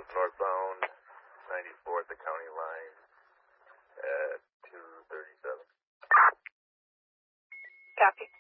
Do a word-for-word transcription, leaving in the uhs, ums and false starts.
northbound, ninety-four at the county line at two thirty-seven. Copy.